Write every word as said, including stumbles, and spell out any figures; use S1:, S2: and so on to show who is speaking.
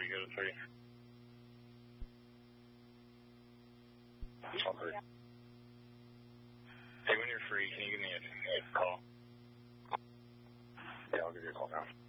S1: you go to three. All three. Hey, when you're free, can you give me a, a call? Yeah, I'll give you a call now.